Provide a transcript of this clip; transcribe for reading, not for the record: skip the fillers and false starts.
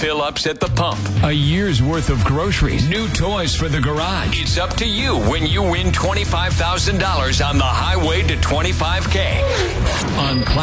fill-ups at the pump, a year's worth of groceries, new toys for the garage. It's up to you when you win $25,000 on the highway to 25K. On